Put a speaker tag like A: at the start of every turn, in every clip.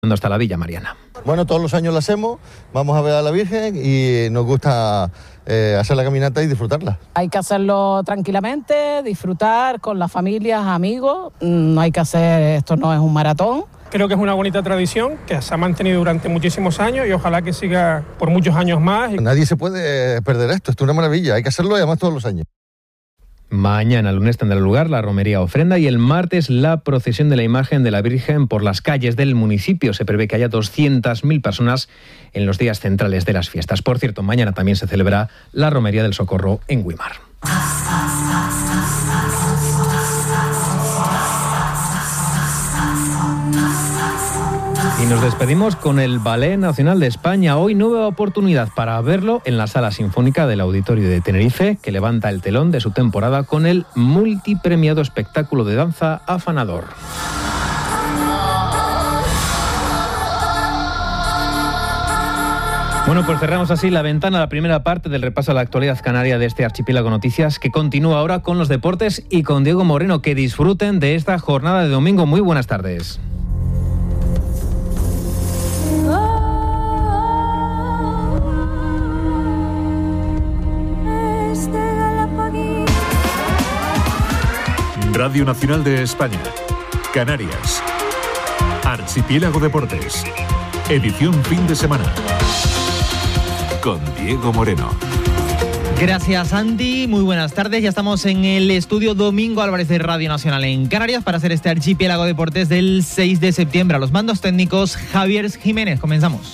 A: ¿Dónde está la Villa, Mariana?
B: Bueno, todos los años la hacemos, vamos a ver a la Virgen y nos gusta hacer la caminata y disfrutarla.
C: Hay que hacerlo tranquilamente, disfrutar con las familias, amigos, no hay que hacer, esto no es un maratón.
D: Creo que es una bonita tradición que se ha mantenido durante muchísimos años y ojalá que siga por muchos años más.
B: Nadie se puede perder esto es una maravilla, hay que hacerlo y además todos los años.
A: Mañana, lunes, tendrá lugar la romería ofrenda y el martes la procesión de la imagen de la Virgen por las calles del municipio. Se prevé que haya 200.000 personas en los días centrales de las fiestas. Por cierto, mañana también se celebra la romería del Socorro en Güímar. Y nos despedimos con el Ballet Nacional de España. Hoy nueva oportunidad para verlo en la Sala Sinfónica del Auditorio de Tenerife, que levanta el telón de su temporada con el multipremiado espectáculo de danza Afanador. Bueno, pues cerramos así la ventana a la primera parte del repaso a la actualidad canaria de este Archipiélago Noticias, que continúa ahora con los deportes y con Diego Moreno. Que disfruten de esta jornada de domingo. Muy buenas tardes.
E: Radio Nacional de España, Canarias, Archipiélago Deportes, edición fin de semana, con Diego Moreno.
F: Gracias, Andy. Muy buenas tardes. Ya estamos en el estudio Domingo Álvarez de Radio Nacional en Canarias para hacer este Archipiélago Deportes del 6 de septiembre. A los mandos técnicos, Javier Jiménez. Comenzamos.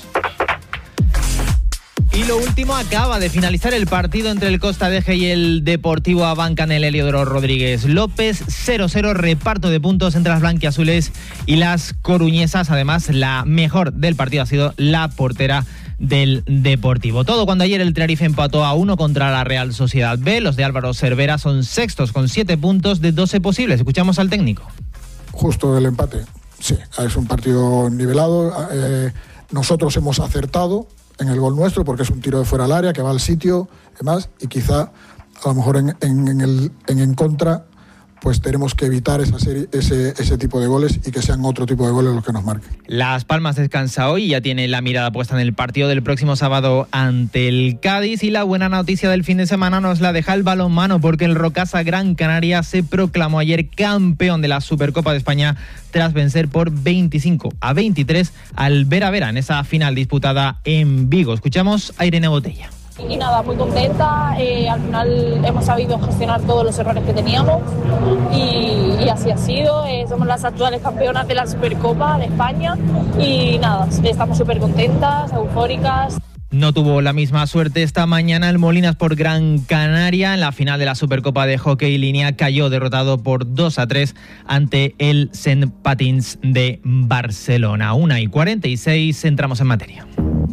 F: Y lo último, acaba de finalizar el partido entre el Costa Deje y el Deportivo Abanca en el Heliodoro Rodríguez López. 0-0, reparto de puntos entre las blanquiazules y las coruñesas. Además, la mejor del partido ha sido la portera del Deportivo. Todo cuando ayer el Tenerife empató a 1 contra la Real Sociedad B. Los de Álvaro Cervera son sextos con 7 puntos de 12 posibles. Escuchamos al técnico.
G: Justo el empate. Sí, es un partido nivelado. Nosotros hemos acertado en el gol nuestro porque es un tiro de fuera al área que va al sitio, demás, y quizá a lo mejor en contra pues tenemos que evitar ese tipo de goles y que sean otro tipo de goles los que nos marquen.
F: Las Palmas descansa hoy y ya tiene la mirada puesta en el partido del próximo sábado ante el Cádiz, y la buena noticia del fin de semana nos la deja el balonmano porque el Rocasa Gran Canaria se proclamó ayer campeón de la Supercopa de España tras vencer por 25-23 al Vera Vera en esa final disputada en Vigo. Escuchamos a Irene Botella.
H: Y nada, muy contenta, al final hemos sabido gestionar todos los errores que teníamos y así ha sido, somos las actuales campeonas de la Supercopa de España y nada, estamos súper contentas, eufóricas.
F: No tuvo la misma suerte esta mañana el Molinas por Gran Canaria. En la final de la Supercopa de Hockey Línea cayó derrotado por 2-3 ante el St. Patins de Barcelona. 1:46, entramos en materia.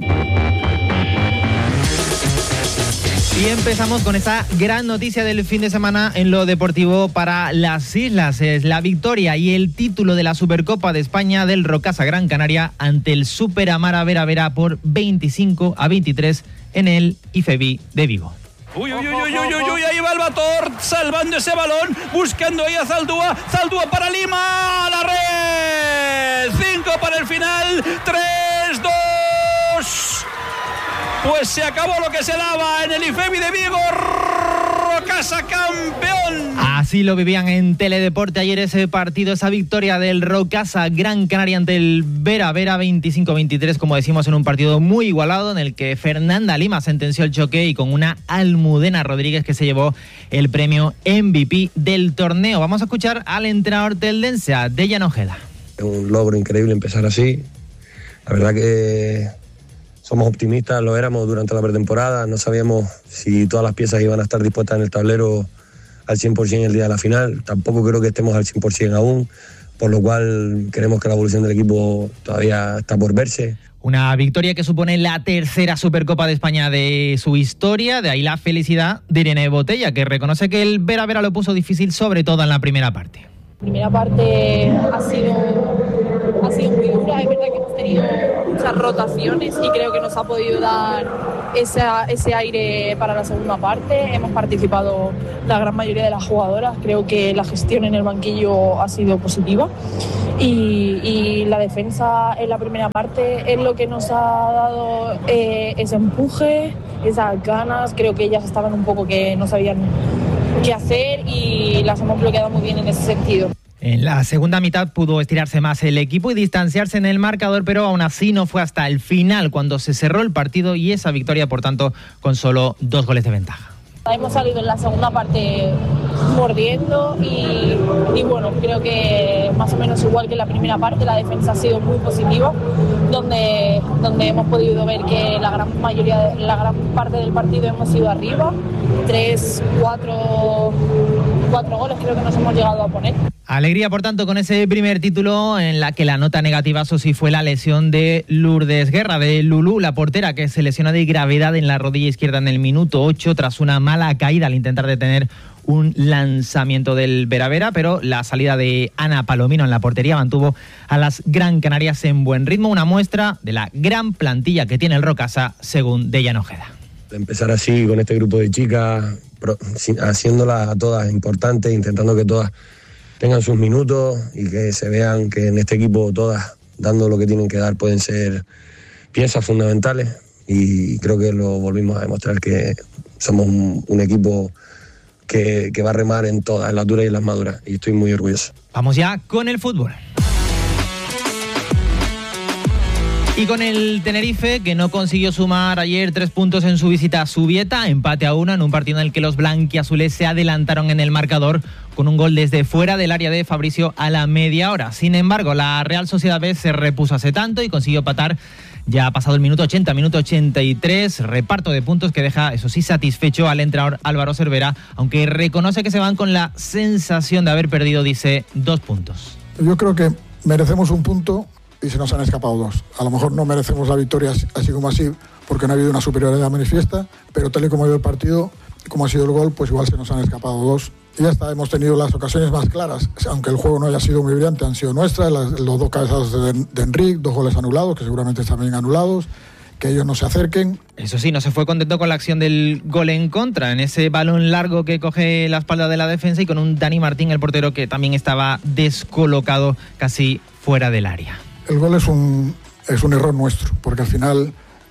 F: Y empezamos con esa gran noticia del fin de semana en lo deportivo para las islas. Es la victoria y el título de la Supercopa de España del Rocasa Gran Canaria ante el Super Amara Vera Vera por 25-23 en el IFEBI de Vigo.
I: Uy, ahí va el Bator, salvando ese balón, buscando ahí a Zaldúa para Lima, a la red, 5 para el final, 3-2. Pues se acabó lo que se daba en el IFEBI de Vigo, Rocasa campeón.
F: Así lo vivían en Teledeporte ayer ese partido, esa victoria del Rocasa Gran Canaria ante el Vera Vera 25-23, como decimos, en un partido muy igualado en el que Fernanda Lima sentenció el choque y con una Almudena Rodríguez que se llevó el premio MVP del torneo. Vamos a escuchar al entrenador teldense, a Dejan Ojeda.
J: Es un logro increíble empezar así. La verdad que somos optimistas, lo éramos durante la pretemporada, no sabíamos si todas las piezas iban a estar dispuestas en el tablero al 100% el día de la final, tampoco creo que estemos al 100% aún, por lo cual creemos que la evolución del equipo todavía está por verse.
F: Una victoria que supone la tercera Supercopa de España de su historia, de ahí la felicidad de Irene Botella, que reconoce que el Vera Vera lo puso difícil, sobre todo en la primera parte.
H: La primera parte ha sido muy dura, es verdad que hemos tenido muchas muchas rotaciones y creo que nos ha podido dar ese aire para la segunda parte. Hemos participado la gran mayoría de las jugadoras, creo que la gestión en el banquillo ha sido positiva y la defensa en la primera parte es lo que nos ha dado ese empuje, esas ganas. Creo que ellas estaban un poco que no sabían qué hacer y las hemos bloqueado muy bien en ese sentido.
F: En la segunda mitad pudo estirarse más el equipo y distanciarse en el marcador, pero aún así no fue hasta el final cuando se cerró el partido y esa victoria, por tanto, con solo 2 goles de ventaja.
H: Hemos salido en la segunda parte mordiendo y bueno, creo que más o menos igual que en la primera parte, la defensa ha sido muy positiva, donde hemos podido ver que la gran parte del partido hemos ido arriba, 4 goles creo que nos hemos llegado a poner.
F: Alegría, por tanto, con ese primer título, en la que la nota negativa, eso sí, fue la lesión de Lourdes Guerra, de Lulú, la portera, que se lesiona de gravedad en la rodilla izquierda en el minuto 8 tras una mala caída al intentar detener un lanzamiento del Veravera, pero la salida de Ana Palomino en la portería mantuvo a las Gran Canarias en buen ritmo, una muestra de la gran plantilla que tiene el Rocasa, según Dejan Ojeda.
J: Empezar así con este grupo de chicas, haciéndolas a todas importantes, intentando que todas tengan sus minutos y que se vean que en este equipo todas, dando lo que tienen que dar, pueden ser piezas fundamentales, y creo que lo volvimos a demostrar, que somos un equipo que va a remar en todas, en las duras y en las maduras, y estoy muy orgulloso.
F: Vamos ya con el fútbol. Y con el Tenerife, que no consiguió sumar ayer 3 puntos en su visita a Zubieta, empate a 1 en un partido en el que los blanquiazules se adelantaron en el marcador con un gol desde fuera del área de Fabricio a la media hora. Sin embargo, la Real Sociedad B se repuso hace tanto y consiguió empatar ya ha pasado el minuto 80, minuto 83, reparto de puntos que deja, eso sí, satisfecho al entrenador Álvaro Cervera, aunque reconoce que se van con la sensación de haber perdido, dice, 2 puntos.
G: Yo creo que merecemos un punto y se nos han escapado 2. A lo mejor no merecemos la victoria así como así, porque no ha habido una superioridad manifiesta, pero tal y como ha ido el partido, como ha sido el gol, pues igual se nos han escapado 2. Y ya está, hemos tenido las ocasiones más claras, aunque el juego no haya sido muy brillante, han sido nuestras, los 2 cabezazos de Enric, 2 goles anulados, que seguramente están bien anulados, que ellos no se acerquen.
F: Eso sí, no se fue contento con la acción del gol en contra, en ese balón largo que coge la espalda de la defensa y con un Dani Martín, el portero, que también estaba descolocado casi fuera del área.
G: El gol es un error nuestro, porque al final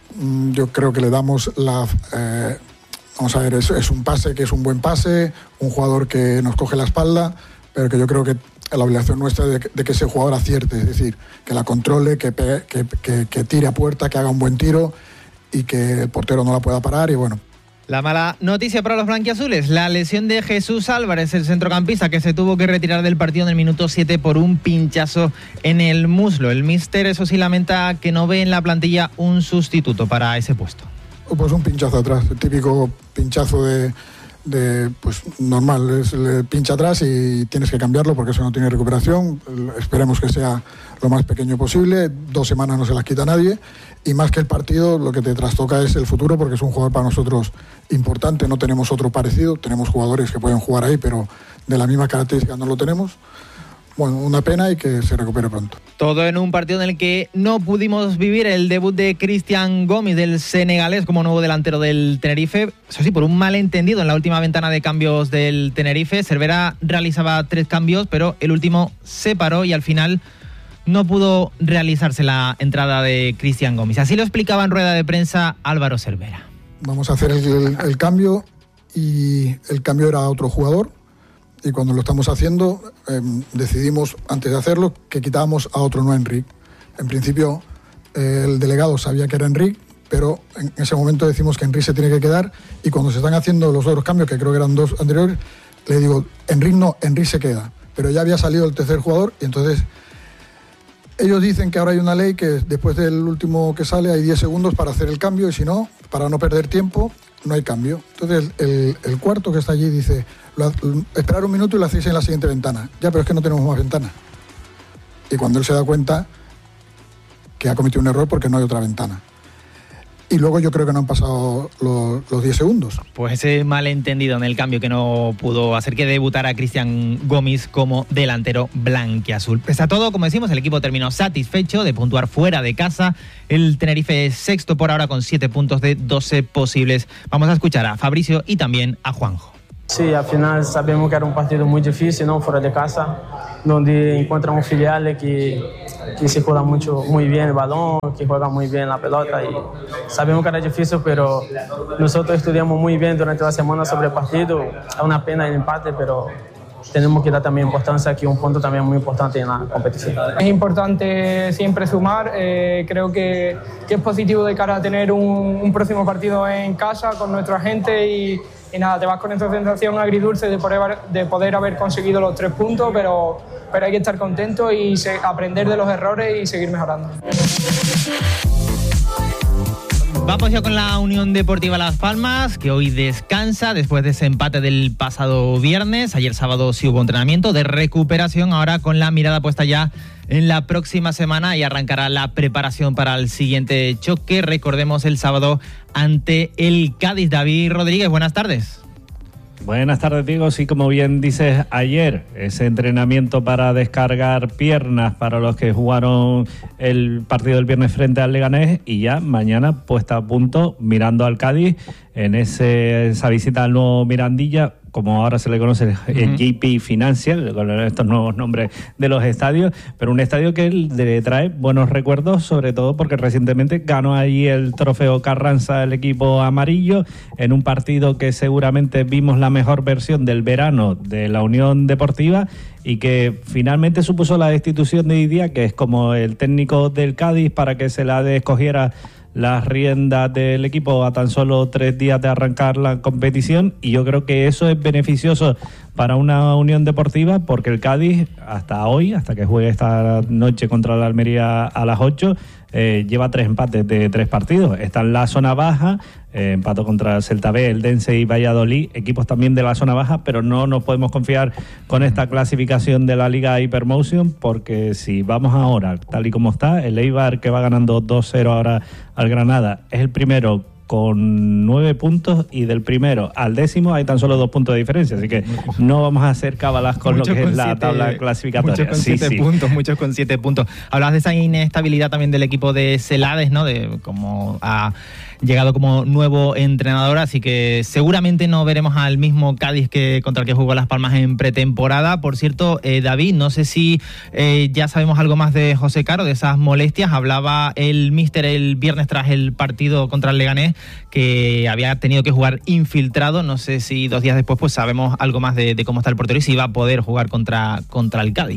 G: yo creo que le damos la... vamos a ver, es un pase que es un buen pase, un jugador que nos coge la espalda, pero que yo creo que la obligación nuestra es de que ese jugador acierte, es decir, que la controle, que tire a puerta, que haga un buen tiro y que el portero no la pueda parar y bueno.
F: La mala noticia para los blanquiazules, la lesión de Jesús Álvarez, el centrocampista, que se tuvo que retirar del partido en el minuto 7 por un pinchazo en el muslo. El míster, eso sí, lamenta que no ve en la plantilla un sustituto para ese puesto.
G: Pues un pinchazo atrás, el típico pinchazo de pues normal, le pincha atrás y tienes que cambiarlo porque eso no tiene recuperación. Esperemos que sea lo más pequeño posible, 2 semanas no se las quita nadie, y más que el partido lo que te trastoca es el futuro, porque es un jugador para nosotros importante. No tenemos otro parecido, tenemos jugadores que pueden jugar ahí, pero de la misma característica no lo tenemos. Bueno, una pena y que se recupere pronto.
F: Todo en un partido en el que no pudimos vivir el debut de Cristian Gomis, del senegalés, como nuevo delantero del Tenerife. Eso sí, por un malentendido en la última ventana de cambios del Tenerife. Cervera realizaba 3 cambios, pero el último se paró y al final no pudo realizarse la entrada de Cristian Gomis. Así lo explicaba en rueda de prensa Álvaro Cervera.
G: Vamos a hacer el cambio, y el cambio era otro jugador. Y cuando lo estamos haciendo, decidimos, antes de hacerlo, que quitábamos a otro, no a Enric. En principio, el delegado sabía que era Enric, pero en ese momento decimos que Enric se tiene que quedar, y cuando se están haciendo los otros cambios, que creo que eran 2 anteriores, le digo, Enric no, Enric se queda. Pero ya había salido el tercer jugador, y entonces ellos dicen que ahora hay una ley que después del último que sale hay 10 segundos para hacer el cambio, y si no, para no perder tiempo, no hay cambio. Entonces el cuarto que está allí dice, esperar un minuto y lo hacéis en la siguiente ventana. Ya, pero es que no tenemos más ventana. Y cuando él se da cuenta que ha cometido un error porque no hay otra ventana. y luego yo creo que no han pasado los 10 segundos.
F: Pues ese malentendido en el cambio que no pudo hacer que debutara Cristian Gomis como delantero blanquiazul. Pese a todo, como decimos, el equipo terminó satisfecho de puntuar fuera de casa. El Tenerife es sexto por ahora con 7 puntos de 12 posibles. Vamos a escuchar a Fabricio y también a Juanjo.
K: Sí, al final sabemos que era un partido muy difícil, ¿no? Fuera de casa, donde encontramos filiales que se juegan muy bien el balón, que juegan muy bien la pelota, y sabemos que era difícil, pero nosotros estudiamos muy bien durante la semana sobre el partido. Es una pena el empate, pero tenemos que dar también importancia, que un punto también muy importante en la competición.
L: Es importante siempre sumar, creo que es positivo de cara a tener un próximo partido en casa con nuestra gente y nada, te vas con esa sensación agridulce de poder haber conseguido los 3 puntos, pero hay que estar contento y aprender de los errores y seguir mejorando.
F: Vamos ya con la Unión Deportiva Las Palmas, que hoy descansa después de ese empate del pasado viernes. Ayer sábado sí hubo entrenamiento de recuperación, ahora con la mirada puesta ya en la próxima semana y arrancará la preparación para el siguiente choque. Recordemos el sábado ante el Cádiz. David Rodríguez, buenas tardes.
M: Buenas tardes, Diego. Sí, como bien dices, ayer ese entrenamiento para descargar piernas para los que jugaron el partido del viernes frente al Leganés, y ya mañana puesta a punto mirando al Cádiz en esa visita al nuevo Mirandilla, como ahora se le conoce, el JP Financial, con estos nuevos nombres de los estadios, pero un estadio que le trae buenos recuerdos, sobre todo porque recientemente ganó allí el trofeo Carranza el equipo amarillo, en un partido que seguramente vimos la mejor versión del verano de la Unión Deportiva, y que finalmente supuso la destitución de Didier, que es como el técnico del Cádiz, para que se la escogiera las riendas del equipo a tan solo 3 días de arrancar la competición, y yo creo que eso es beneficioso para una Unión Deportiva, porque el Cádiz hasta hoy, hasta que juegue esta noche contra la Almería a las 8, lleva 3 empates de 3 partidos. Está en la zona baja, empató contra Celta B, Eldense y Valladolid, equipos también de la zona baja, pero no nos podemos confiar con esta clasificación de la Liga Hypermotion, porque si vamos ahora, tal y como está, el Eibar, que va ganando 2-0 ahora al Granada, es el primero con 9 puntos, y del primero al 10º hay tan solo 2 puntos de diferencia, así que no vamos a hacer cábalas con lo que es la tabla clasificatoria.
F: Muchos con 7 puntos. Hablabas de esa inestabilidad también del equipo de Celades, ¿no? De cómo ha llegado como nuevo entrenador, así que seguramente no veremos al mismo Cádiz que contra el que jugó Las Palmas en pretemporada. Por cierto, David, no sé si ya sabemos algo más de José Caro, de esas molestias. Hablaba el míster el viernes tras el partido contra el Leganés que había tenido que jugar infiltrado. No sé si 2 días después pues sabemos algo más de cómo está el portero y si va a poder jugar contra el Cádiz.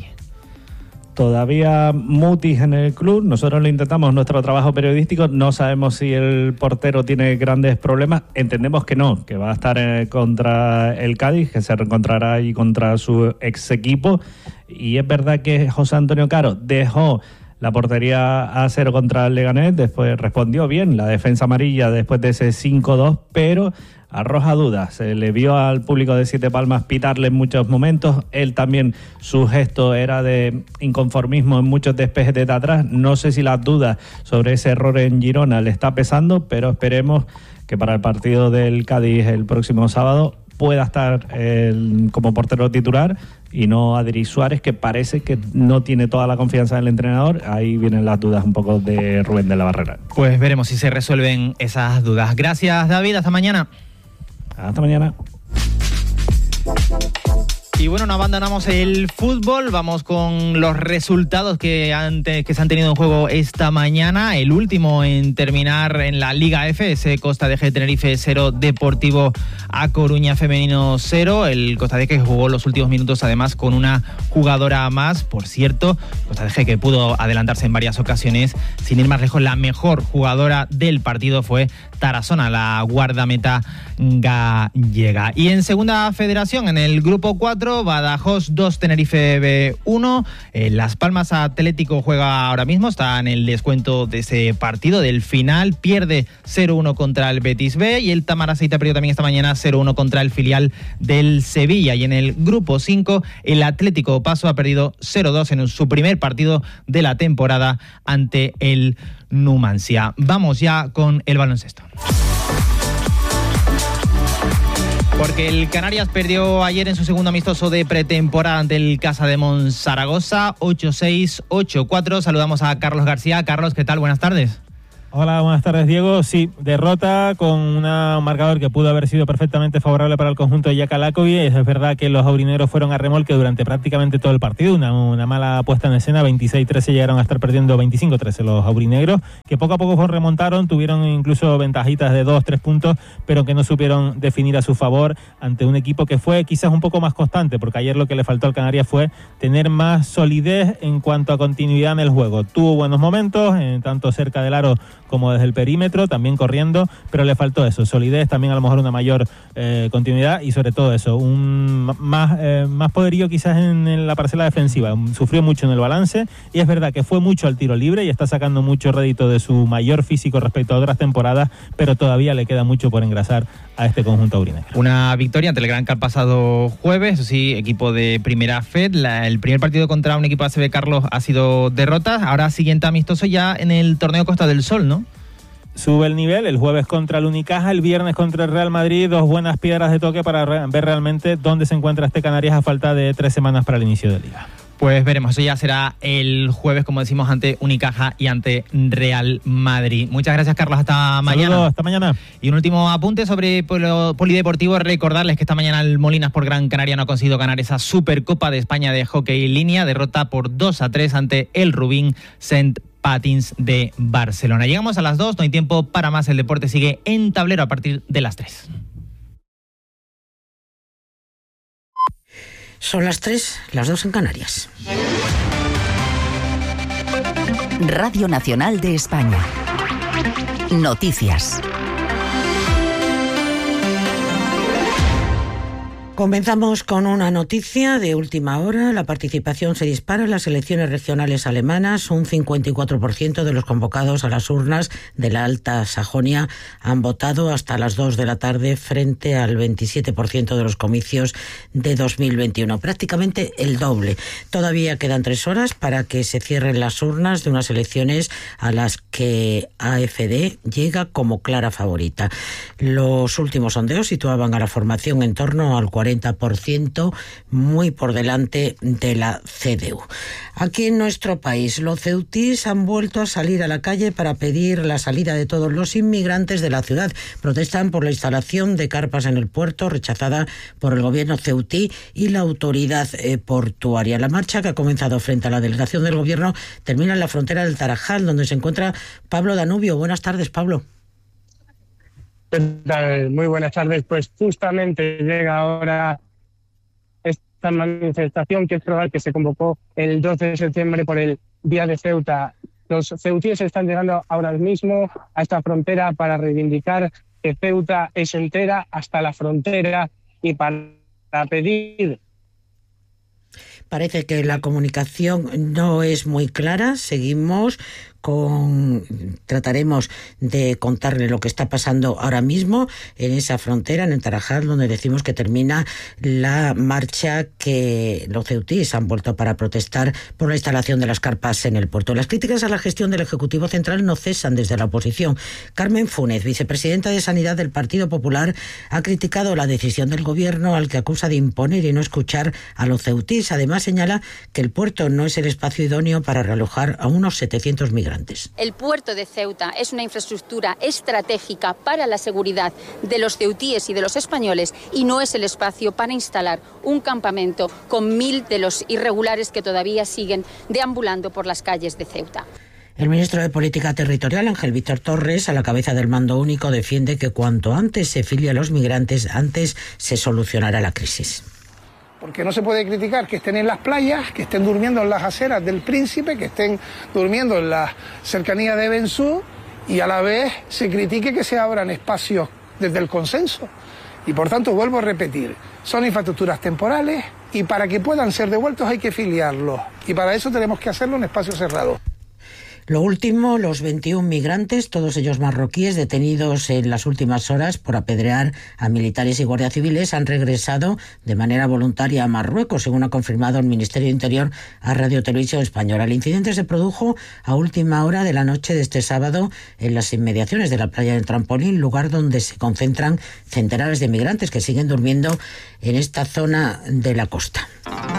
M: Todavía mutis en el club, nosotros lo intentamos, nuestro trabajo periodístico, no sabemos si el portero tiene grandes problemas, entendemos que no, que va a estar contra el Cádiz, que se reencontrará ahí contra su ex equipo, y es verdad que José Antonio Caro dejó la portería a 0 contra el Leganés, después respondió bien la defensa amarilla después de ese 5-2, pero arroja dudas. Se le vio al público de Siete Palmas pitarle en muchos momentos. Él también, su gesto era de inconformismo en muchos despejes desde atrás. No sé si las dudas sobre ese error en Girona le está pesando, pero esperemos que para el partido del Cádiz el próximo sábado pueda estar como portero titular y no Adri Suárez, que parece que no tiene toda la confianza del entrenador. Ahí vienen las dudas un poco de Rubén de la Barrera.
F: Pues veremos si se resuelven esas dudas. Gracias, David. Hasta mañana.
M: Hasta mañana.
F: Y bueno, no abandonamos el fútbol, vamos con los resultados que se han tenido en juego esta mañana. El último en terminar en la Liga F, ese Costa de G Tenerife 0, Deportivo A Coruña Femenino 0. El Costa de G que jugó los últimos minutos además con una jugadora más. Por cierto, Costa de G que pudo adelantarse en varias ocasiones. Sin ir más lejos, la mejor jugadora del partido fue Tarazona, la guardameta gallega. Y en segunda federación, en el grupo 4, 4, Badajoz 2, Tenerife 1. Las Palmas Atlético juega ahora mismo, está en el descuento de ese partido, del final, pierde 0-1 contra el Betis B, y el Tamaracita perdió también esta mañana 0-1 contra el filial del Sevilla. Y en el grupo 5, el Atlético Paso ha perdido 0-2 en su primer partido de la temporada ante el Numancia. Vamos ya con el baloncesto. Porque el Canarias perdió ayer en su segundo amistoso de pretemporada ante el Casademont Zaragoza, 8-6, 8-4. Saludamos a Carlos García. Carlos, ¿qué tal? Buenas tardes.
N: Hola, buenas tardes, Diego. Sí, derrota con un marcador que pudo haber sido perfectamente favorable para el conjunto de Yakalakovi. Es verdad que los aurinegros fueron a remolque durante prácticamente todo el partido, una mala puesta en escena. 26-13 llegaron a estar perdiendo 25-13 los aurinegros, que poco a poco remontaron, tuvieron incluso ventajitas de 2-3 puntos, pero que no supieron definir a su favor ante un equipo que fue quizás un poco más constante, porque ayer lo que le faltó al Canarias fue tener más solidez en cuanto a continuidad en el juego. Tuvo buenos momentos, tanto cerca del aro como desde el perímetro, también corriendo, pero le faltó eso, solidez, también a lo mejor una mayor continuidad y sobre todo eso, más poderío quizás en la parcela defensiva. Sufrió mucho en el balance y es verdad que fue mucho al tiro libre y está sacando mucho rédito de su mayor físico respecto a otras temporadas, pero todavía le queda mucho por engrasar a este conjunto aurinegro.
F: Una victoria ante el Gran Cal pasado jueves, eso sí, equipo de primera FED. El primer partido contra un equipo ACB, Carlos, ha sido derrota. Ahora siguiente amistoso ya en el torneo Costa del Sol, ¿no?
N: Sube el nivel, el jueves contra el Unicaja, el viernes contra el Real Madrid, 2 buenas piedras de toque para ver realmente dónde se encuentra este Canarias a falta de 3 semanas para el inicio de Liga.
F: Pues veremos, eso ya será el jueves, como decimos, ante Unicaja y ante Real Madrid. Muchas gracias, Carlos, hasta mañana.
N: Saludos, hasta mañana.
F: Y un último apunte sobre polideportivo, recordarles que esta mañana el Molinas por Gran Canaria no ha conseguido ganar esa Supercopa de España de hockey en línea, derrota por 2-3 ante el Rubín Saint Patins de Barcelona. Llegamos a las 2, no hay tiempo para más, el deporte sigue en tablero a partir de las 3.
O: Son las 3, las 2 en Canarias. Radio Nacional de España. Noticias. Comenzamos con una noticia de última hora. La participación se dispara en las elecciones regionales alemanas. Un 54% de los convocados a las urnas de la Alta Sajonia han votado hasta las 2 de la tarde frente al 27% de los comicios de 2021. Prácticamente el doble. Todavía quedan 3 horas para que se cierren las urnas de unas elecciones a las que AfD llega como clara favorita. Los últimos sondeos situaban a la formación en torno al 40%, muy por delante de la CDU. Aquí en nuestro país, los ceutís han vuelto a salir a la calle para pedir la salida de todos los inmigrantes de la ciudad. Protestan por la instalación de carpas en el puerto, rechazada por el gobierno ceutí y la autoridad portuaria. La marcha, que ha comenzado frente a la delegación del gobierno, termina en la frontera del Tarajal, donde se encuentra Pablo Danubio. Buenas tardes, Pablo.
P: Muy buenas tardes. Pues justamente llega ahora esta manifestación que es probable que se convocó el 12 de septiembre por el Día de Ceuta. Los ceutíes están llegando ahora mismo a esta frontera para reivindicar que Ceuta es entera hasta la frontera y para pedir.
O: Parece que la comunicación no es muy clara. Trataremos de contarle lo que está pasando ahora mismo en esa frontera, en el Tarajal, donde decimos que termina la marcha que los ceutíes han vuelto para protestar por la instalación de las carpas en el puerto. Las críticas a la gestión del Ejecutivo Central no cesan desde la oposición. Carmen Funes, vicepresidenta de Sanidad del Partido Popular, ha criticado la decisión del Gobierno, al que acusa de imponer y no escuchar a los ceutíes. Además, señala que el puerto no es el espacio idóneo para realojar a unos 700 migrantes.
Q: El puerto de Ceuta es una infraestructura estratégica para la seguridad de los ceutíes y de los españoles y no es el espacio para instalar un campamento con 1.000 de los irregulares que todavía siguen deambulando por las calles de Ceuta.
O: El ministro de Política Territorial, Ángel Víctor Torres, a la cabeza del mando único, defiende que cuanto antes se filie a los migrantes, antes se solucionará la crisis.
R: Porque no se puede criticar que estén en las playas, que estén durmiendo en las aceras del Príncipe, que estén durmiendo en la cercanía de Bensú y a la vez se critique que se abran espacios desde el consenso. Y por tanto, vuelvo a repetir, son infraestructuras temporales y para que puedan ser devueltos hay que filiarlos. Y para eso tenemos que hacerlo en espacio cerrado.
O: Lo último, los 21 migrantes, todos ellos marroquíes, detenidos en las últimas horas por apedrear a militares y guardias civiles, han regresado de manera voluntaria a Marruecos, según ha confirmado el Ministerio de Interior a Radio Televisión Española. El incidente se produjo a última hora de la noche de este sábado en las inmediaciones de la playa del Trampolín, lugar donde se concentran centenares de migrantes que siguen durmiendo en esta zona de la costa.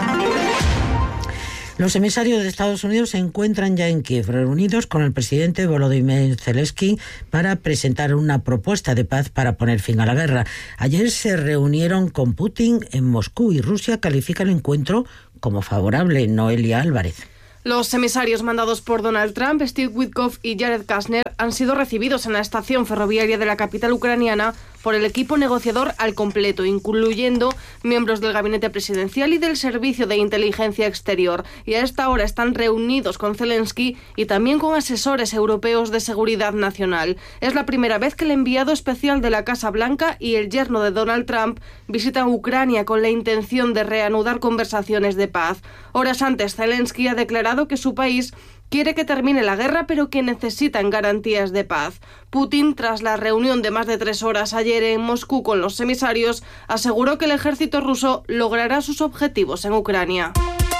O: Los emisarios de Estados Unidos se encuentran ya en Kiev, reunidos con el presidente Volodymyr Zelensky para presentar una propuesta de paz para poner fin a la guerra. Ayer se reunieron con Putin en Moscú y Rusia califica el encuentro como favorable. Noelia Álvarez.
S: Los emisarios mandados por Donald Trump, Steve Witkoff y Jared Kushner, han sido recibidos en la estación ferroviaria de la capital ucraniana por el equipo negociador al completo, incluyendo miembros del gabinete presidencial y del Servicio de Inteligencia Exterior. Y a esta hora están reunidos con Zelensky y también con asesores europeos de seguridad nacional. Es la primera vez que el enviado especial de la Casa Blanca y el yerno de Donald Trump visitan Ucrania con la intención de reanudar conversaciones de paz. Horas antes, Zelensky ha declarado que su país quiere que termine la guerra, pero que necesitan garantías de paz. Putin, tras la reunión de más de 3 horas ayer en Moscú con los emisarios, aseguró que el ejército ruso logrará sus objetivos en Ucrania.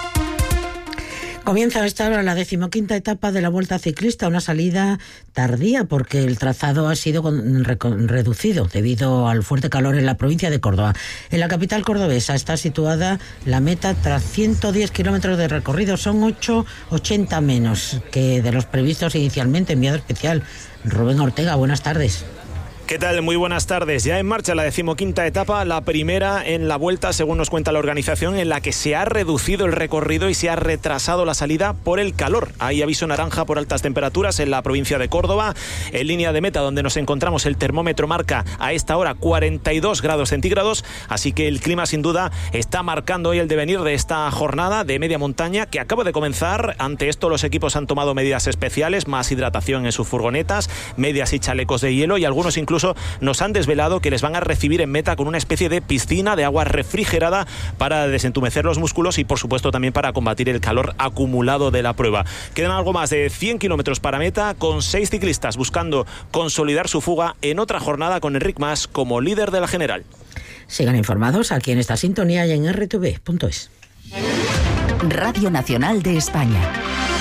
O: Comienza a esta hora la 15ª etapa de la Vuelta Ciclista, una salida tardía porque el trazado ha sido reducido debido al fuerte calor en la provincia de Córdoba. En la capital cordobesa está situada la meta tras 110 kilómetros de recorrido, son 80 menos que de los previstos inicialmente. Enviado especial Rubén Ortega, buenas tardes.
T: ¿Qué tal? Muy buenas tardes. Ya en marcha la 15ª etapa, la primera en la vuelta, según nos cuenta la organización, en la que se ha reducido el recorrido y se ha retrasado la salida por el calor. Hay aviso naranja por altas temperaturas en la provincia de Córdoba. En línea de meta, donde nos encontramos, el termómetro marca a esta hora 42 grados centígrados, así que el clima sin duda está marcando hoy el devenir de esta jornada de media montaña que acaba de comenzar. Ante esto los equipos han tomado medidas especiales, más hidratación en sus furgonetas, medias y chalecos de hielo, y algunos incluso nos han desvelado que les van a recibir en meta con una especie de piscina de agua refrigerada para desentumecer los músculos y por supuesto también para combatir el calor acumulado de la prueba. Quedan algo más de 100 kilómetros para meta, con 6 ciclistas buscando consolidar su fuga en otra jornada con Enric Mas como líder de la general.
O: Sigan informados aquí en esta sintonía y en rtv.es.
U: Radio Nacional de España.